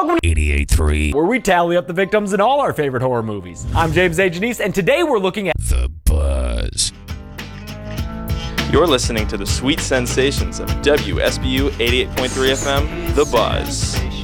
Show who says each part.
Speaker 1: Welcome to 88.3, where we tally up the victims in all our favorite horror movies. I'm James A. Janice, and today we're looking at The Buzz.
Speaker 2: You're listening to the sweet sensations of WSBU 88.3 FM, The Buzz.